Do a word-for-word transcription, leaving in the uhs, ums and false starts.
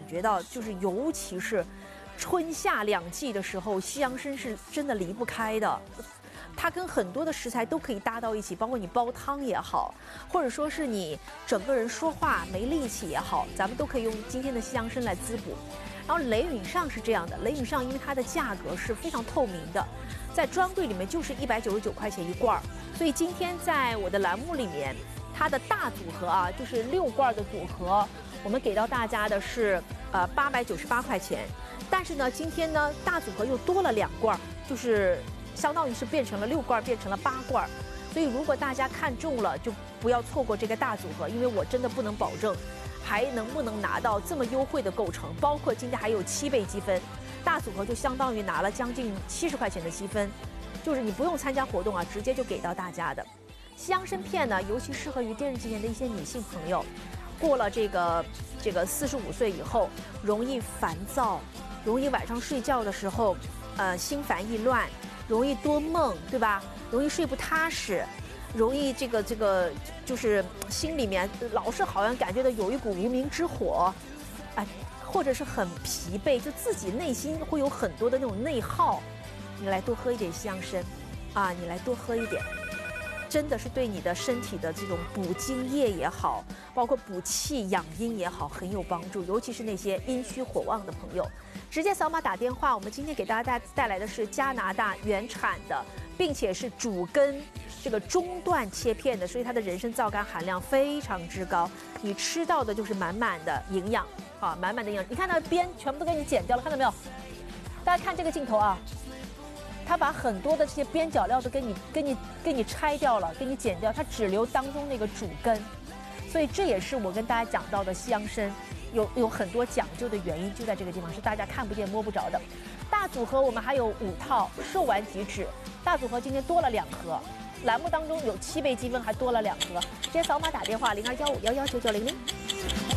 觉到，就是尤其是春夏两季的时候，西洋参是真的离不开的。它跟很多的食材都可以搭到一起，包括你煲汤也好，或者说是你整个人说话没力气也好，咱们都可以用今天的西洋参来滋补。然后雷允上是这样的，雷允上因为它的价格是非常透明的，在专柜里面就是一百九十九块钱一罐儿，所以今天在我的栏目里面，它的大组合啊，就是六罐的组合，我们给到大家的是呃八百九十八块钱，但是呢，今天呢大组合又多了两罐，就是相当于是变成了六罐，变成了八罐，所以如果大家看中了，就不要错过这个大组合，因为我真的不能保证还能不能拿到这么优惠的构成，包括今天还有七倍积分，大组合就相当于拿了将近七十块钱的积分，就是你不用参加活动啊，直接就给到大家的。西洋参片呢，尤其适合于电视机前的一些女性朋友，过了这个这个四十五岁以后，容易烦躁，容易晚上睡觉的时候，呃，心烦意乱，容易多梦，对吧？容易睡不踏实，容易这个这个就是心里面老是好像感觉到有一股无名之火，啊，或者是很疲惫，就自己内心会有很多的那种内耗。你来多喝一点西洋参，啊，你来多喝一点。真的是对你的身体的这种补津液也好，包括补气养阴也好，很有帮助。尤其是那些阴虚火旺的朋友，直接扫码打电话。我们今天给大家带带来的是加拿大原产的，并且是主根这个中段切片的，所以它的人参皂苷含量非常之高。你吃到的就是满满的营养啊，满满的营养。你看那边全部都给你剪掉了，看到没有？大家看这个镜头啊。他把很多的这些边角料都给你、给你、给你拆掉了，给你剪掉，它只留当中那个主根，所以这也是我跟大家讲到的西洋参有有很多讲究的原因，就在这个地方，是大家看不见摸不着的。大组合我们还有五套，售完即止。大组合今天多了两盒，栏目当中有七倍积分，还多了两盒，直接扫码打电话零二幺五幺幺九九零零。